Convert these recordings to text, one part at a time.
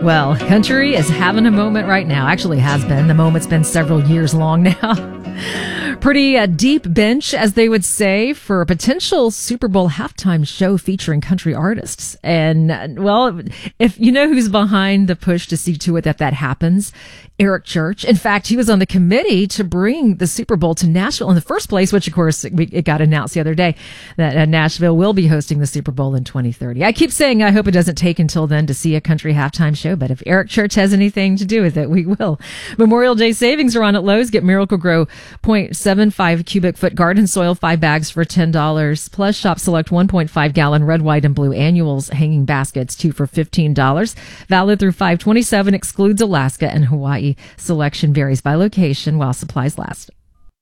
Well, country is having a moment right now. Actually has been. The moment's been several years long now. Pretty deep bench, as they would say, for a potential Super Bowl halftime show featuring country artists. And, well, if you know who's behind the push to see to it that happens, Eric Church. In fact, he was on the committee to bring the Super Bowl to Nashville in the first place, which, of course, it got announced the other day that Nashville will be hosting the Super Bowl in 2030. I keep saying I hope it doesn't take until then to see a country halftime show, but if Eric Church has anything to do with it, we will. Memorial Day savings are on at Lowe's. Get Miracle-Gro 0.75 cubic foot garden soil, 5 bags for $10. Plus, shop select 1.5 gallon red, white, and blue annuals hanging baskets, 2 for $15. Valid through 5/27, excludes Alaska and Hawaii. Selection varies by location while supplies last.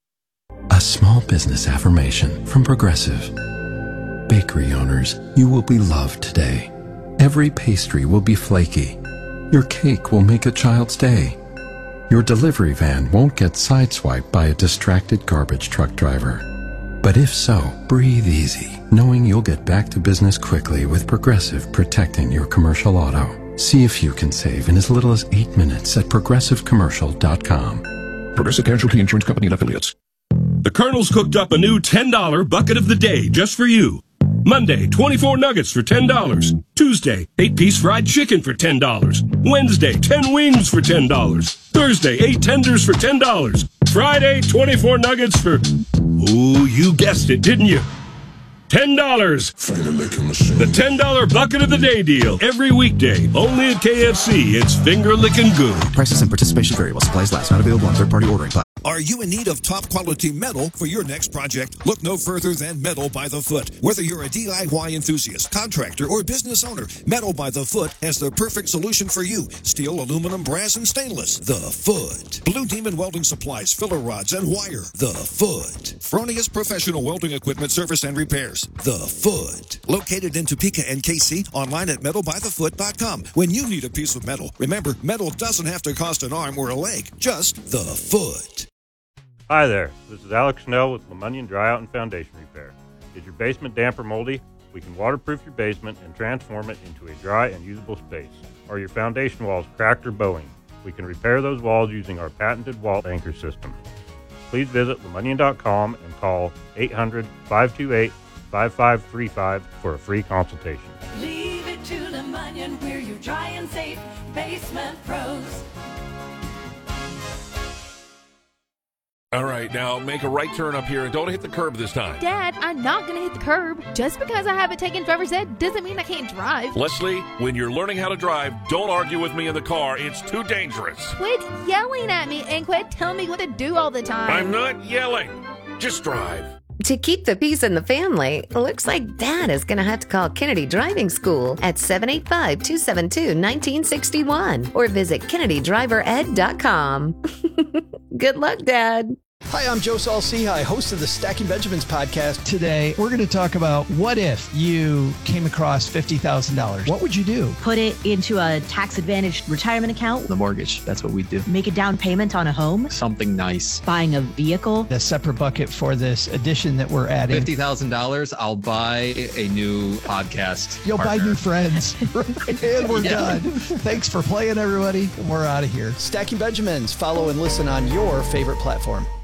A small business affirmation from Progressive. Bakery owners, you will be loved today. Every pastry will be flaky. Your cake will make a child's day. Your delivery van won't get sideswiped by a distracted garbage truck driver. But if so, breathe easy, knowing you'll get back to business quickly with Progressive protecting your commercial auto. See if you can save in as little as 8 minutes at progressivecommercial.com. Progressive Casualty Insurance Company and Affiliates. The Colonel's cooked up a new $10 bucket of the day just for you. Monday, 24 nuggets for $10. Tuesday, 8-piece fried chicken for $10. Wednesday, 10 wings for $10. Thursday, 8 tenders for $10. Friday, 24 nuggets for... Ooh, you guessed it, didn't you? $10. The $10 bucket of the day deal. Every weekday. Only at KFC. It's finger licking good. Prices and participation vary while supplies last. Not available on third-party ordering platforms. Are you in need of top-quality metal for your next project? Look no further than Metal by the Foot. Whether you're a DIY enthusiast, contractor, or business owner, Metal by the Foot has the perfect solution for you. Steel, aluminum, brass, and stainless. The Foot. Blue Demon Welding Supplies, filler rods, and wire. The Foot. Fronius Professional Welding Equipment Service and Repairs. The Foot. Located in Topeka and KC, online at metalbythefoot.com. When you need a piece of metal, remember, metal doesn't have to cost an arm or a leg. Just the Foot. Hi there, this is Alex Snell with LeMonion Dryout and Foundation Repair. Is your basement damp or moldy? We can waterproof your basement and transform it into a dry and usable space. Are your foundation walls cracked or bowing? We can repair those walls using our patented wall anchor system. Please visit LeMonion.com and call 800-528-5535 for a free consultation. Leave it to LeMonion, we're your dry and safe basement pros. All right, now make a right turn up here and don't hit the curb this time. Dad, I'm not going to hit the curb. Just because I haven't taken driver's ed doesn't mean I can't drive. Leslie, when you're learning how to drive, don't argue with me in the car. It's too dangerous. Quit yelling at me and quit telling me what to do all the time. I'm not yelling. Just drive. To keep the peace in the family, looks like Dad is going to have to call Kennedy Driving School at 785-272-1961 or visit KennedyDriverEd.com. Good luck, Dad. Hi, I'm Joe Saul-Sehy, host of the Stacking Benjamins podcast. Today, we're going to talk about what if you came across $50,000. What would you do? Put it into a tax-advantaged retirement account. The mortgage, that's what we do. Make a down payment on a home. Something nice. Buying a vehicle. A separate bucket for this addition that we're adding. $50,000, I'll buy a new podcast You'll partner. buy new friends. And we're done. Thanks for playing, everybody. We're out of here. Stacking Benjamins. Follow and listen on your favorite platform.